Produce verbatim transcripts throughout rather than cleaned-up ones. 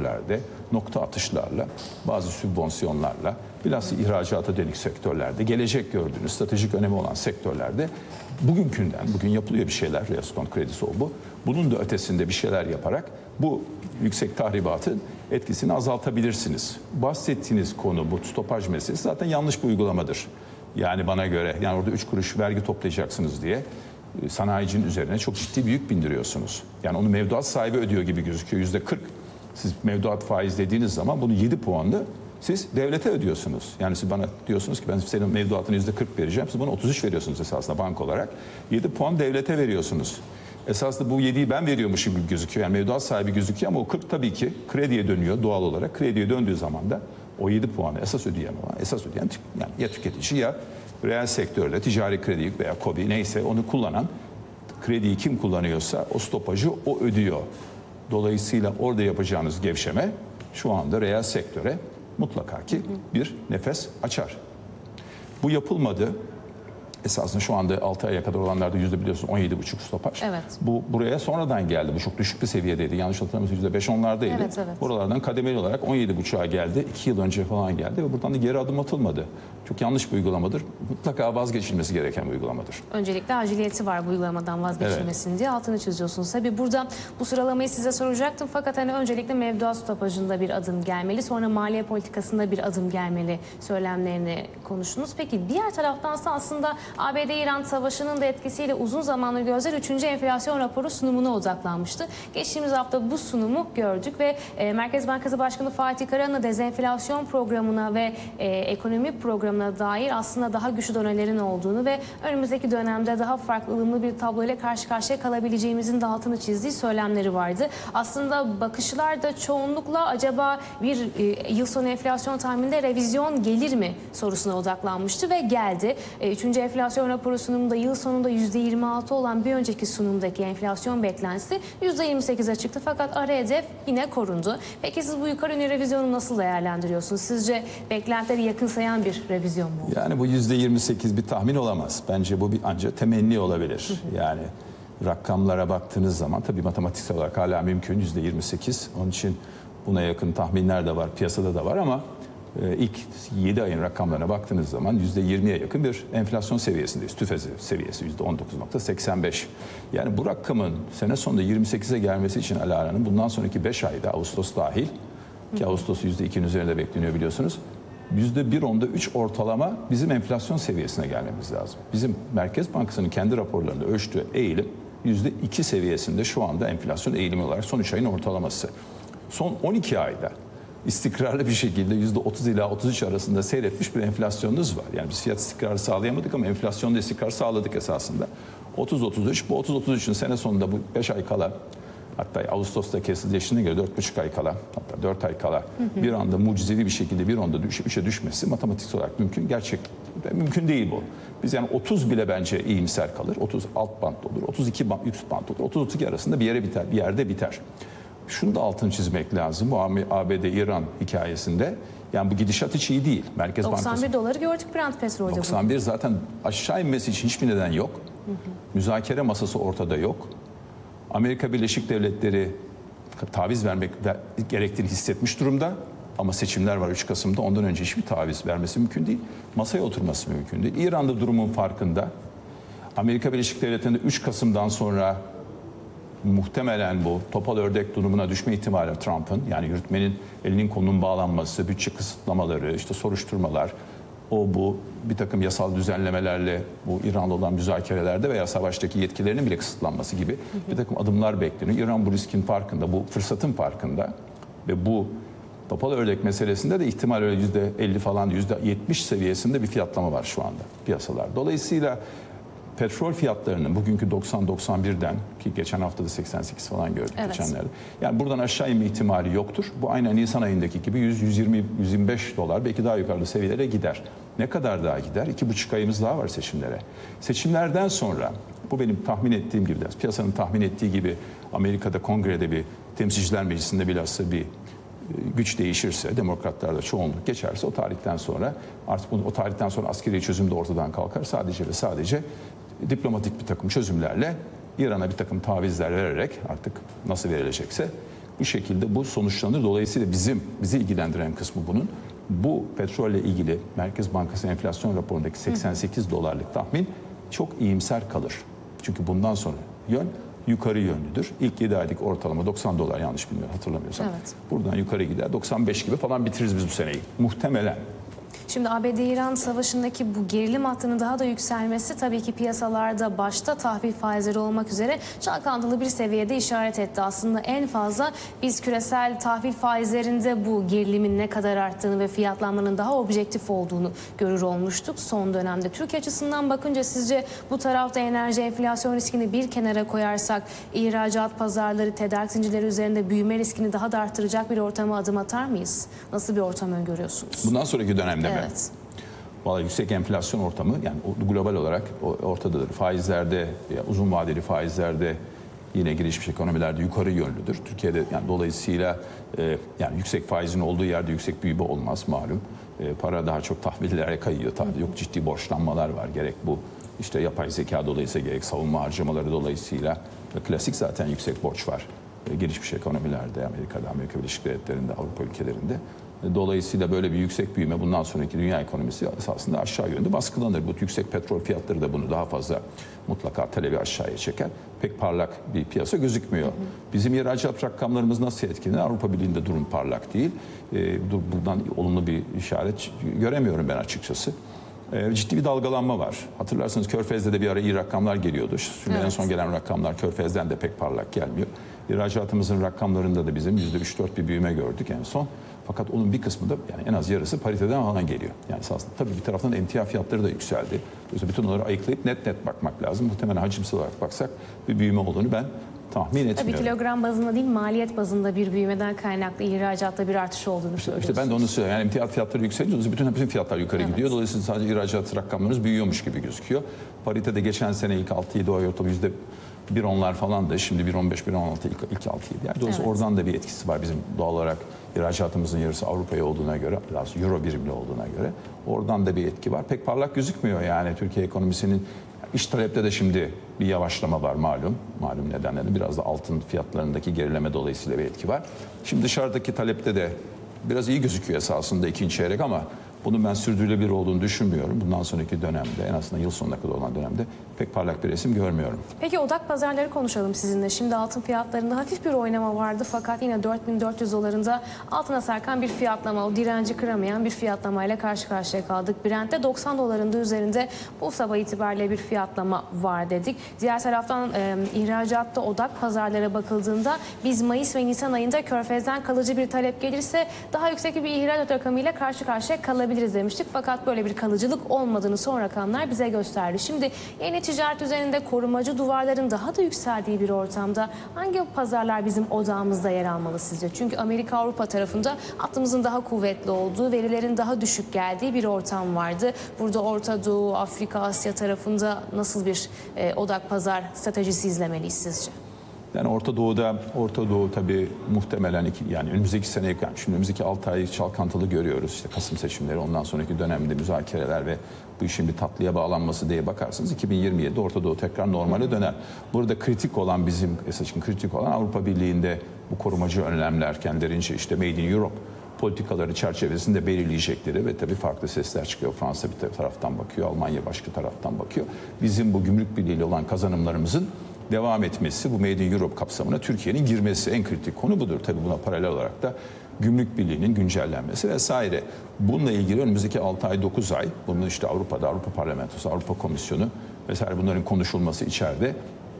sektörlerde nokta atışlarla, bazı sübvansiyonlarla, bilhassa ihracata dönük sektörlerde, gelecek gördüğünüz stratejik önemi olan sektörlerde bugünkünden, bugün yapılıyor bir şeyler, reskont kredisi o bu. Bunun da ötesinde bir şeyler yaparak bu yüksek tahribatın etkisini azaltabilirsiniz. Bahsettiğiniz konu bu stopaj meselesi zaten yanlış bir uygulamadır. Yani bana göre, yani orada üç kuruş vergi toplayacaksınız diye sanayicinin üzerine çok ciddi bir yük bindiriyorsunuz. Yani onu mevduat sahibi ödüyor gibi gözüküyor. yüzde kırk siz mevduat faiz dediğiniz zaman bunu yedi puanlı siz devlete ödüyorsunuz. Yani siz bana diyorsunuz ki ben senin mevduatını yüzde kırk vereceğim. Siz bana otuz üç veriyorsunuz esasında bank olarak. yedi puan devlete veriyorsunuz. Esasında bu yediyi ben veriyormuşum gibi gözüküyor. Yani mevduat sahibi gözüküyor ama o kırk tabii ki krediye dönüyor doğal olarak. Krediye döndüğü zaman da o yedi puanı esas ödeyen olan, esas ödeyen yani ya tüketici ya reel sektörde ticari kredi veya KOBİ neyse onu kullanan, krediyi kim kullanıyorsa o stopajı o ödüyor. Dolayısıyla orada yapacağınız gevşeme şu anda reel sektöre mutlaka ki bir nefes açar. Bu yapılmadı. Esasında şu anda altı aya kadar olanlarda yüzde biliyorsunuz on yedi buçuk stopaj. Evet. Bu buraya sonradan geldi. Bu çok düşük bir seviyedeydi. Yanlış hatırlamıyorsam yüzde beş onlardaydı. Evet, evet. Buralardan kademeli olarak on yedi buçuğa geldi. iki yıl önce falan geldi ve buradan da geri adım atılmadı. Çok yanlış bir uygulamadır. Mutlaka vazgeçilmesi gereken bir uygulamadır. Öncelikle aciliyeti var bu uygulamadan vazgeçilmesinin evet. diye altını çiziyorsunuz. Tabii burada bu sıralamayı size soracaktım fakat hani öncelikle mevduat stopajında bir adım gelmeli, sonra maliye politikasında bir adım gelmeli söylemlerini konuştunuz. Peki diğer taraftansa aslında A B D-İran savaşının da etkisiyle uzun zamandır gözler üçüncü enflasyon raporu sunumuna odaklanmıştı. Geçtiğimiz hafta bu sunumu gördük ve e, Merkez Bankası Başkanı Fatih Karahan'ın dezenflasyon programına ve e, ekonomi programına dair aslında daha güçlü donelerin olduğunu ve önümüzdeki dönemde daha farklı ılımlı bir tabloyla karşı karşıya kalabileceğimizin de altını çizdiği söylemleri vardı. Aslında bakışlar da çoğunlukla acaba bir e, yıl sonu enflasyon tahmininde revizyon gelir mi sorusuna odaklanmıştı ve geldi. E, üçüncü enflasyon raporu sunumunda yıl sonunda yüzde yirmi altı olan bir önceki sunumdaki enflasyon beklentisi yüzde yirmi sekize çıktı fakat ara hedef yine korundu. Peki siz bu yukarı yönlü revizyonu nasıl değerlendiriyorsunuz? Sizce beklentileri yakınsayan bir revizyon mu oldu? Yani bu yüzde yirmi sekiz bir tahmin olamaz. Bence bu bir ancak temenni olabilir. Yani rakamlara baktığınız zaman tabii matematiksel olarak hala mümkün yüzde yirmi sekiz. Onun için buna yakın tahminler de var, piyasada da var ama İlk yedi ayın rakamlarına baktığınız zaman yüzde yirmiye yakın bir enflasyon seviyesindeyiz. TÜFE seviyesi yüzde on dokuz virgül seksen beş. Yani bu rakamın sene sonunda yirmi sekize gelmesi için Alara'nın bundan sonraki beş ayda Ağustos dahil ki Ağustos yüzde ikinin üzerinde bekleniyor biliyorsunuz. yüzde bir virgül üç ortalama bizim enflasyon seviyesine gelmemiz lazım. Bizim Merkez Bankası'nın kendi raporlarında ölçtüğü eğilim yüzde iki seviyesinde şu anda enflasyon eğilimi olarak son üç ayın ortalaması. Son on iki ayda istikrarlı bir şekilde yüzde otuz ila otuz üç arasında seyretmiş bir enflasyonunuz var. Yani biz fiyat istikrarı sağlayamadık ama enflasyonda istikrar sağladık esasında. otuz otuz üç, bu otuz otuz üçün sene sonunda bu beş ay kala, hatta Ağustos'ta kesildiğine göre dört buçuk ay kala, hatta dört ay kala hı hı. bir anda mucizevi bir şekilde bir onda üçe düşmesi matematiksel olarak mümkün. Gerçek mümkün değil bu. Biz yani otuz bile bence iyimser kalır. otuz alt band olur, otuz iki band, üst band olur. otuz otuz iki arasında bir yere biter, bir yerde biter. Şunu da altını çizmek lazım bu A B D-İran hikayesinde. Yani bu gidişat hiç iyi değil. Merkez doksan bir Bankası, doları gördük Brent petrolde. doksan bir zaten aşağı inmesi için hiçbir neden yok. Hı hı. Müzakere masası ortada yok. Amerika Birleşik Devletleri taviz vermek gerektiğini hissetmiş durumda. Ama seçimler var üç Kasım'da. Ondan önce hiçbir taviz vermesi mümkün değil. Masaya oturması mümkün değil. İran'da durumun farkında. Amerika Birleşik Devletleri'nde üç Kasım'dan sonra muhtemelen bu topal ördek durumuna düşme ihtimali Trump'ın, yani yürütmenin elinin kolunun bağlanması, bütçe kısıtlamaları, işte soruşturmalar, o bu bir takım yasal düzenlemelerle bu İran'la olan müzakerelerde veya savaştaki yetkilerinin bile kısıtlanması gibi bir takım adımlar bekleniyor. İran bu riskin farkında, bu fırsatın farkında ve bu topal ördek meselesinde de ihtimal öyle yüzde elli falan yüzde yetmiş seviyesinde bir fiyatlama var şu anda piyasalar. Dolayısıyla petrol fiyatlarının bugünkü doksan doksan birden ki geçen hafta da seksen sekiz falan gördük evet. geçenlerde. Yani buradan aşağı inme ihtimali yoktur. Bu aynen Nisan ayındaki gibi yüz yüz yirmi yüz yirmi beş dolar belki daha yukarıda seviyelere gider. Ne kadar daha gider? iki buçuk ayımız daha var seçimlere. Seçimlerden sonra bu benim tahmin ettiğim gibi, piyasanın tahmin ettiği gibi Amerika'da kongrede bir temsilciler meclisinde bilhassa bir güç değişirse, demokratlarda çoğunluk geçerse o tarihten sonra artık bunu, o tarihten sonra askeri çözüm de ortadan kalkar. Sadece ve sadece diplomatik bir takım çözümlerle İran'a bir takım tavizler vererek artık nasıl verilecekse Bu şekilde bu sonuçlanır. Dolayısıyla bizim bizi ilgilendiren kısmı bunun. Bu petrolle ilgili Merkez Bankası enflasyon raporundaki seksen sekiz dolarlık tahmin çok iyimser kalır. Çünkü bundan sonra yön yukarı yönlüdür. İlk yedi aylık ortalama doksan dolar, yanlış bilmiyorum hatırlamıyorsam. Evet. Buradan yukarı gider. doksan beş gibi falan bitiririz biz bu seneyi. Muhtemelen. Şimdi A B D-İran savaşındaki bu gerilim hattının daha da yükselmesi tabii ki piyasalarda başta tahvil faizleri olmak üzere çalkantılı bir seviyede işaret etti. Aslında en fazla biz küresel tahvil faizlerinde bu gerilimin ne kadar arttığını ve fiyatlanmanın daha objektif olduğunu görür olmuştuk son dönemde. Türkiye açısından bakınca sizce bu tarafta enerji enflasyon riskini bir kenara koyarsak ihracat pazarları, tedarik zincirleri üzerinde büyüme riskini daha da arttıracak bir ortama adım atar mıyız? Nasıl bir ortam öngörüyorsunuz? Bundan sonraki dönemde mi? Evet. Vallahi yüksek enflasyon ortamı, yani global olarak ortadadır. Faizlerde, uzun vadeli faizlerde yine gelişmiş ekonomilerde yukarı yönlüdür. Türkiye'de yani dolayısıyla e, yani yüksek faizin olduğu yerde yüksek büyüme olmaz malum. E, para daha çok tahvillere kayıyor. Tabii yok, ciddi borçlanmalar var. Gerek bu işte yapay zeka dolayısıyla, gerek savunma harcamaları dolayısıyla. Klasik zaten yüksek borç var. E, gelişmiş ekonomilerde, Amerika'da, Amerika Birleşik Devletleri'nde, Avrupa ülkelerinde. Dolayısıyla böyle bir yüksek büyüme bundan sonraki dünya ekonomisi esasında aşağı yönde baskılanır. Bu yüksek petrol fiyatları da bunu daha fazla mutlaka talebi aşağıya çeker. Pek parlak bir piyasa gözükmüyor. Bizim ihracat rakamlarımız nasıl etkilenir? Avrupa Birliği'nde durum parlak değil. Buradan olumlu bir işaret göremiyorum ben açıkçası. Ciddi bir dalgalanma var. Hatırlarsanız Körfez'de de bir ara iyi rakamlar geliyordu. Şimdi evet. En son gelen rakamlar Körfez'den de pek parlak gelmiyor. İhracatımızın rakamlarında da bizim yüzde üç dört bir büyüme gördük en son. Fakat onun bir kısmı da yani en az yarısı pariteden falan geliyor. Yani aslında tabii bir taraftan emtia fiyatları da yükseldi. Dolayısıyla bütün onları ayıklayıp net net bakmak lazım. Muhtemelen hacimsel olarak baksak bir büyüme olduğunu ben tahmin etmiyorum. Tabii kilogram bazında değil, maliyet bazında bir büyümeden kaynaklı ihracatta bir artış olduğunu söylüyorsunuz. İşte ben de onu söylüyorum. Yani emtia fiyatları yükselince bütün bütün fiyatlar yukarı evet. gidiyor. Dolayısıyla sadece ihracat rakamlarımız büyüyormuş gibi gözüküyor. Paritede geçen sene ilk altı yedi ay ortalama yüzde bir onlar falan da şimdi bir on beş bir on altı ilk, ilk altı yedi. Yani dolayısıyla evet. Oradan da bir etkisi var bizim doğal olarak ihracatımızın yarısı Avrupa'ya olduğuna göre, biraz euro birimli olduğuna göre oradan da bir etki var. Pek parlak gözükmüyor yani Türkiye ekonomisinin. İş talepte de şimdi bir yavaşlama var malum. Malum nedenlerden biraz da altın fiyatlarındaki gerileme dolayısıyla bir etki var. Şimdi dışarıdaki talepte de biraz iyi gözüküyor esasında ikinci çeyrek ama bunun ben sürdürülebilir olduğunu düşünmüyorum. Bundan sonraki dönemde, en azından yıl sonuna kadar olan dönemde pek parlak bir resim görmüyorum. Peki odak pazarları konuşalım sizinle. Şimdi altın fiyatlarında hafif bir oynama vardı fakat yine dört bin dört yüz dolarında altına sarkan bir fiyatlama, o direnci kıramayan bir fiyatlamayla karşı karşıya kaldık. Brent'te doksan dolarında üzerinde bu sabah itibariyle bir fiyatlama var dedik. Diğer taraftan e, ihracatta odak pazarlara bakıldığında biz Mayıs ve Nisan ayında Körfez'den kalıcı bir talep gelirse daha yüksek bir ihracat rakamıyla karşı karşıya kalabiliriz demiştik. Fakat böyle bir kalıcılık olmadığını son rakamlar bize gösterdi. Şimdi yeni ticaret üzerinde korumacı duvarların daha da yükseldiği bir ortamda hangi pazarlar bizim odağımızda yer almalı sizce? Çünkü Amerika Avrupa tarafında hattımızın daha kuvvetli olduğu, verilerin daha düşük geldiği bir ortam vardı. Burada Orta Doğu, Afrika, Asya tarafında nasıl bir e, odak pazar stratejisi izlemeliyiz sizce? Yani Orta Doğu'da, Orta Doğu tabii muhtemelen iki, yani önümüzdeki sene, yani şimdi önümüzdeki altı ay çalkantılı görüyoruz. İşte Kasım seçimleri, ondan sonraki dönemde müzakereler ve bu işin bir tatlıya bağlanması diye bakarsanız iki bin yirmi yedide Orta Doğu tekrar normale döner. Burada kritik olan bizim, esas için kritik olan Avrupa Birliği'nde bu korumacı önlemler kendilerince işte Made in Europe politikaları çerçevesinde belirleyecekleri ve tabii farklı sesler çıkıyor. Fransa bir taraftan bakıyor, Almanya başka taraftan bakıyor. Bizim bu gümrük birliğiyle olan kazanımlarımızın devam etmesi, bu Made in Europe kapsamına Türkiye'nin girmesi en kritik konu budur. Tabii buna paralel olarak da gümrük birliğinin güncellenmesi vesaire. Bununla ilgili önümüzdeki altı ay dokuz ay, bunun işte Avrupa'da Avrupa Parlamentosu, Avrupa Komisyonu vesaire bunların konuşulması içeride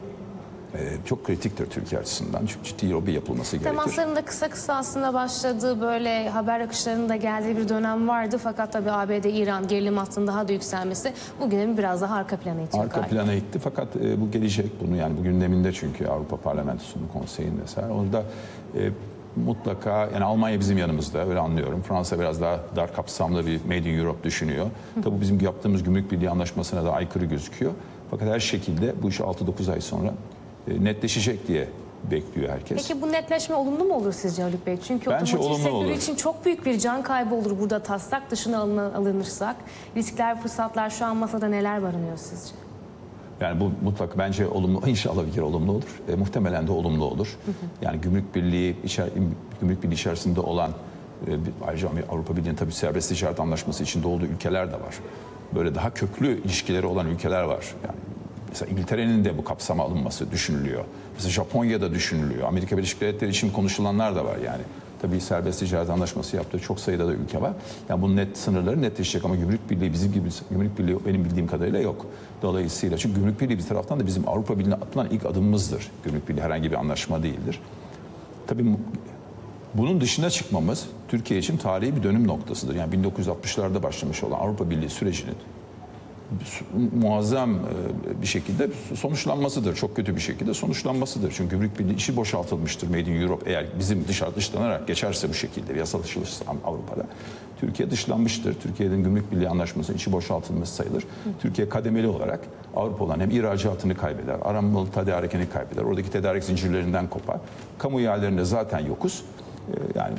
çok kritiktir Türkiye açısından. Çok ciddi lobi yapılması gerekir. Temasların da kısa kısa aslında başladığı, böyle haber akışlarının da geldiği bir dönem vardı. Fakat tabii A B D-İran gerilim hattının daha da yükselmesi bu gündemi biraz daha arka plana itiyor Arka galiba. plana itti fakat e, bu gelecek. Bunu yani bu gündeminde çünkü Avrupa Parlamentosu'nun, konseyin vesaire. Orada e, mutlaka yani Almanya bizim yanımızda, öyle anlıyorum. Fransa biraz daha dar kapsamlı bir Made in Europe düşünüyor. Tabii bizim yaptığımız gümrük birliği anlaşmasına da aykırı gözüküyor. Fakat her şekilde bu iş altı dokuz ay sonra netleşecek diye bekliyor herkes. Peki bu netleşme olumlu mu olur sizce Haluk Bey? Çünkü Bence otomotiv sektörü olur. için çok büyük bir can kaybı olur burada taslak dışına alınırsak. Riskler, fırsatlar şu an masada neler barınıyor sizce? Yani bu mutlak bence olumlu, inşallah bir kere olumlu olur. E, muhtemelen de olumlu olur. Hı hı. Yani gümrük birliği, içer, gümrük birliği içerisinde olan, e, ayrıca Avrupa Birliği'nin tabii serbest ticaret anlaşması içinde olduğu ülkeler de var. Böyle daha köklü ilişkileri olan ülkeler var. Yani mesela İngiltere'nin de bu kapsama alınması düşünülüyor. Mesela Japonya'da düşünülüyor. Amerika Birleşik Devletleri için konuşulanlar da var yani. Tabii serbest ticaret anlaşması yaptığı çok sayıda da ülke var. Yani bunun net sınırları netleşecek ama gümrük birliği bizim gibi gümrük birliği benim bildiğim kadarıyla yok. Dolayısıyla çünkü gümrük birliği bir taraftan da bizim Avrupa Birliği'ne atılan ilk adımımızdır. Gümrük birliği herhangi bir anlaşma değildir. Tabii bunun dışına çıkmamız Türkiye için tarihi bir dönüm noktasıdır. Yani bin dokuz yüz altmışlarda başlamış olan Avrupa Birliği sürecinin muazzam bir şekilde sonuçlanmasıdır. Çok kötü bir şekilde sonuçlanmasıdır. Çünkü gümrük birliği işi boşaltılmıştır Made in Europe. Eğer bizim dışarı dışlanarak geçerse bu şekilde bir yasal dışılırsa Avrupa'da. Türkiye dışlanmıştır. Türkiye'nin gümrük birliği anlaşmasının içi boşaltılması sayılır. Hı. Türkiye kademeli olarak Avrupa olan hem ihracatını kaybeder, arammalı tedarikini kaybeder. Oradaki tedarik zincirlerinden kopar. Kamu ihalelerinde zaten yokuz. Yani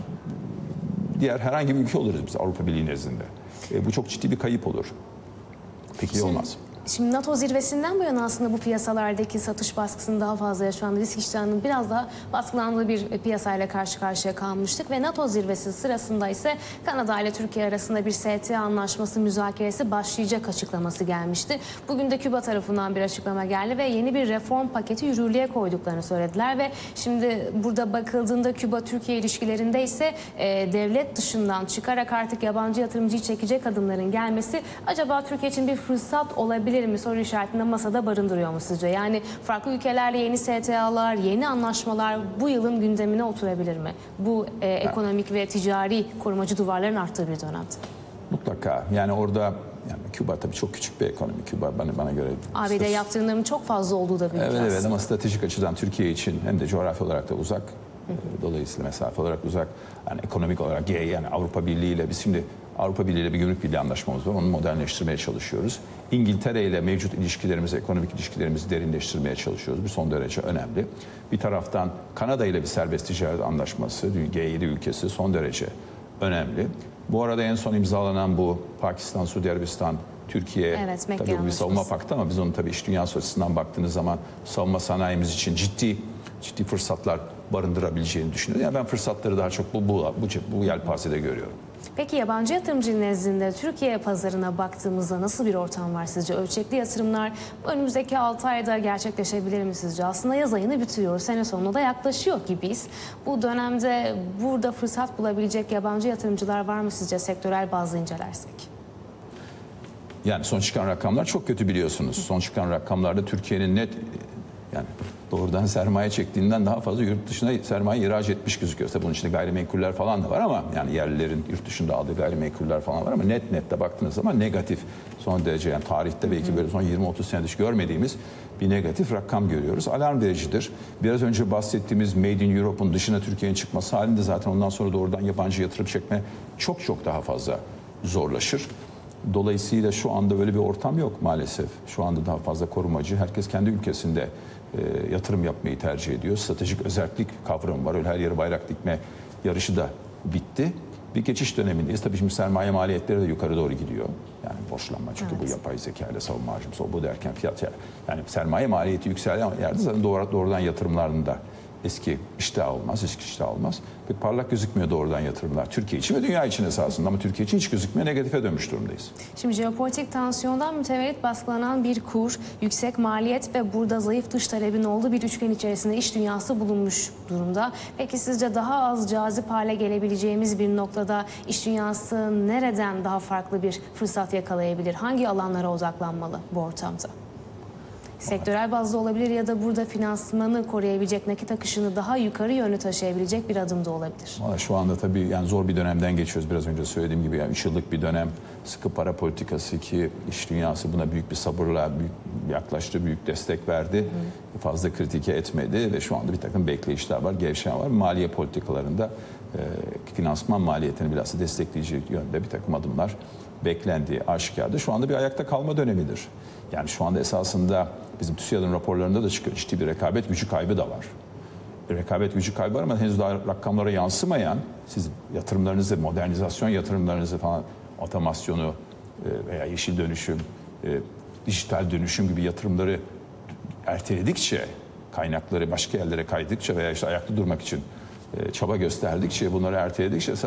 diğer herhangi bir ülke oluruz biz Avrupa Birliği nezdinde. E, bu çok ciddi bir kayıp olur. Peki şimdi, olmaz. Şimdi NATO zirvesinden bu yana aslında bu piyasalardaki satış baskısının daha fazla yaşandığı, risk iştahının biraz daha baskılandığı bir piyasayla karşı karşıya kalmıştık. Ve NATO zirvesi sırasında ise Kanada ile Türkiye arasında bir S T A anlaşması müzakeresi başlayacak açıklaması gelmişti. Bugün de Küba tarafından bir açıklama geldi ve yeni bir reform paketi yürürlüğe koyduklarını söylediler. Ve şimdi burada bakıldığında Küba-Türkiye ilişkilerinde ise e, devlet dışından çıkarak artık yabancı yatırımcıyı çekecek adımların gelmesi acaba Türkiye için bir fırsat olabilir mi soru işaretinde masada barındırıyor mu sizce? Yani farklı ülkelerle yeni S T A'lar, yeni anlaşmalar bu yılın gündemine oturabilir mi? Bu e, ekonomik ve ticari korumacı duvarların arttığı bir dönemde. Mutlaka. Yani orada yani Küba tabii çok küçük bir ekonomi. Küba bana, bana göre... A B D yaptırımlarının çok fazla olduğu da bir evet, ülke evet ama stratejik açıdan Türkiye için hem de coğrafi olarak da uzak. Hı hı. Dolayısıyla mesafe olarak uzak. Yani ekonomik olarak yani Avrupa Birliği ile biz şimdi Avrupa Birliği ile bir gümrük birliği anlaşmamız var. Onu modernleştirmeye çalışıyoruz. İngiltere ile mevcut ilişkilerimizi, ekonomik ilişkilerimizi derinleştirmeye çalışıyoruz. Bu son derece önemli. Bir taraftan Kanada ile bir serbest ticaret anlaşması, G yedi ülkesi son derece önemli. Bu arada en son imzalanan bu Pakistan, Suudi Arabistan, Türkiye, evet, tabii bu bir savunma paktı ama biz onu tabii iş dünyası açısından baktığınız zaman savunma sanayimiz için ciddi ciddi fırsatlar barındırabileceğini düşünüyorum. Yani ben fırsatları daha çok bu, bu, bu, bu yelpazede görüyorum. Peki yabancı yatırımcı nezdinde Türkiye pazarına baktığımızda nasıl bir ortam var sizce? Ölçekli yatırımlar önümüzdeki altı ayda gerçekleşebilir mi sizce? Aslında yaz ayını bitiriyoruz. Sene sonuna da yaklaşıyor gibiyiz. Bu dönemde burada fırsat bulabilecek yabancı yatırımcılar var mı sizce sektörel bazlı incelersek? Yani son çıkan rakamlar çok kötü biliyorsunuz. Son çıkan rakamlarda Türkiye'nin net yani doğrudan sermaye çektiğinden daha fazla yurt dışına sermaye ihraç etmiş gözüküyor. Tabii bunun içinde gayrimenkuller falan da var ama yani yerlilerin yurt dışında aldığı gayrimenkuller falan var ama net nette baktığınız zaman negatif son derece yani tarihte belki böyle son yirmi otuz senedir hiç görmediğimiz bir negatif rakam görüyoruz. Alarm vericidir. Biraz önce bahsettiğimiz Made in Europe'un dışına Türkiye'nin çıkması halinde zaten ondan sonra doğrudan yabancı yatırım çekme çok çok daha fazla zorlaşır. Dolayısıyla şu anda böyle bir ortam yok maalesef. Şu anda daha fazla korumacı. Herkes kendi ülkesinde e, yatırım yapmayı tercih ediyor. Stratejik özellik kavramı var. Öyle her yere bayrak dikme yarışı da bitti. Bir geçiş dönemindeyiz. Tabii şimdi sermaye maliyetleri de yukarı doğru gidiyor. Yani borçlanma çünkü evet. Bu yapay zeka ile savunma harcımız o bu derken fiyat yani sermaye maliyeti yükselen yerde zaten doğru, doğrudan yatırımlarında eski iştah olmaz, eski iştah olmaz. Pek parlak gözükmüyor doğrudan yatırımlar. Türkiye için ve dünya için esasında ama Türkiye için hiç gözükmüyor. Negatife dönmüş durumdayız. Şimdi jeopolitik tansiyondan mütevellit baskılanan bir kur, yüksek maliyet ve burada zayıf dış talebin olduğu bir üçgen içerisinde iş dünyası bulunmuş durumda. Peki sizce daha az cazip hale gelebileceğimiz bir noktada iş dünyası nereden daha farklı bir fırsat yakalayabilir? Hangi alanlara odaklanmalı bu ortamda? Sektörel bazda olabilir ya da burada finansmanı koruyabilecek, nakit akışını daha yukarı yönlü taşıyabilecek bir adım da olabilir. Vallahi şu anda tabii yani zor bir dönemden geçiyoruz. Biraz önce söylediğim gibi yani üç yıllık bir dönem sıkı para politikası ki iş dünyası buna büyük bir sabırla büyük yaklaştı, büyük destek verdi. Hı. Fazla kritike etmedi ve şu anda bir takım bekleyişler var, gevşeme var. Maliye politikalarında e, finansman maliyetini biraz destekleyici yönde bir takım adımlar beklendiği aşikardı. Şu anda bir ayakta kalma dönemidir. Yani şu anda esasında bizim TÜSİAD'ın raporlarında da çıkıyor. Ciddi bir rekabet gücü kaybı da var. Bir rekabet gücü kaybı var ama henüz daha rakamlara yansımayan, siz yatırımlarınızı, modernizasyon yatırımlarınızı falan, otomasyonu veya yeşil dönüşüm, dijital dönüşüm gibi yatırımları erteledikçe, kaynakları başka yerlere kaydıkça veya işte ayakta durmak için e, çaba gösterdikçe, bunları erteledikçe